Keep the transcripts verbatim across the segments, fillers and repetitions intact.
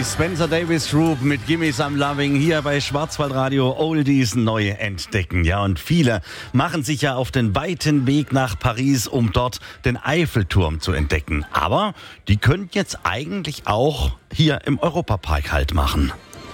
die Spencer Davis Group mit Gimme Some Loving hier bei Schwarzwaldradio Oldies neu entdecken. Ja, und viele machen sich ja auf den weiten Weg nach Paris, um dort den Eiffelturm zu entdecken. Aber die können jetzt eigentlich auch hier im Europapark Halt machen.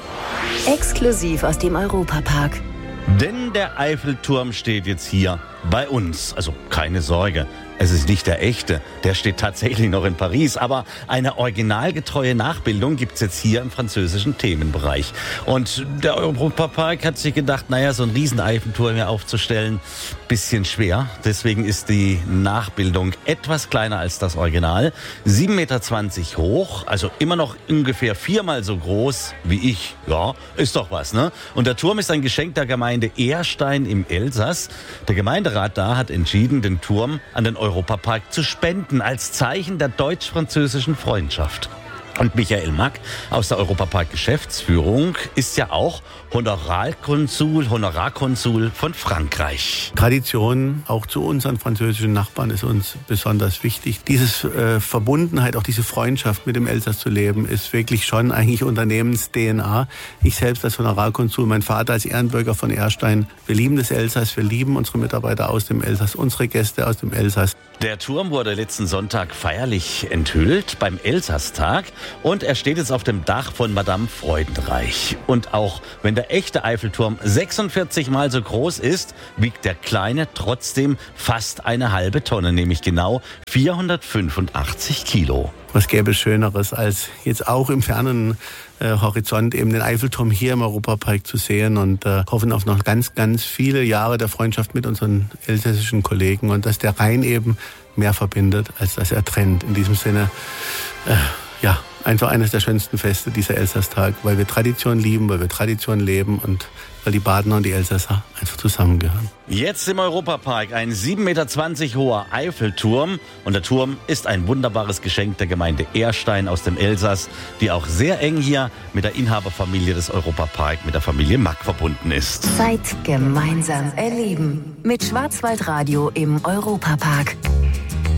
Exklusiv aus dem Europapark. Denn der Eiffelturm steht jetzt hier bei uns. Also keine Sorge, es ist nicht der echte. Der steht tatsächlich noch in Paris. Aber eine originalgetreue Nachbildung gibt's jetzt hier im französischen Themenbereich. Und der Europapark hat sich gedacht, naja, so einen riesen Eiffelturm hier aufzustellen, bisschen schwer. Deswegen ist die Nachbildung etwas kleiner als das Original. sieben Meter zwanzig hoch, also immer noch ungefähr viermal so groß wie ich. Ja, ist doch was, ne? Und der Turm ist ein Geschenk der Gemeinde Ehrstein im Elsass. Der Gemeinderat da hat entschieden, den Turm an den Europapark zu spenden, als Zeichen der deutsch-französischen Freundschaft. Und Michael Mack aus der Europapark-Geschäftsführung ist ja auch Honorarkonsul, Honorarkonsul von Frankreich. Tradition, auch zu unseren französischen Nachbarn, ist uns besonders wichtig. Diese äh, Verbundenheit, auch diese Freundschaft mit dem Elsass zu leben, ist wirklich schon eigentlich Unternehmens-D N A. Ich selbst als Honorarkonsul, mein Vater als Ehrenbürger von Ehrstein. Wir lieben das Elsass, wir lieben unsere Mitarbeiter aus dem Elsass, unsere Gäste aus dem Elsass. Der Turm wurde letzten Sonntag feierlich enthüllt beim Elsass-Tag und er steht jetzt auf dem Dach von Madame Freudenreich. Und auch wenn der echte Eiffelturm sechsundvierzig Mal so groß ist, wiegt der kleine trotzdem fast eine halbe Tonne, nämlich genau vierhundertfünfundachtzig Kilo. Was gäbe es Schöneres, als jetzt auch im fernen äh, Horizont eben den Eiffelturm hier im Europapark zu sehen und äh, hoffen auf noch ganz, ganz viele Jahre der Freundschaft mit unseren elsässischen Kollegen und dass der Rhein eben mehr verbindet, als dass er trennt. In diesem Sinne, äh, ja, einfach eines der schönsten Feste, dieser Elsass-Tag, weil wir Tradition lieben, weil wir Tradition leben und weil die Badener und die Elsasser einfach zusammengehören. Jetzt im Europapark ein sieben Meter zwanzig hoher Eiffelturm. Und der Turm ist ein wunderbares Geschenk der Gemeinde Ehrstein aus dem Elsass, die auch sehr eng hier mit der Inhaberfamilie des Europapark, mit der Familie Mack verbunden ist. Zeit gemeinsam erleben mit Schwarzwaldradio im Europapark.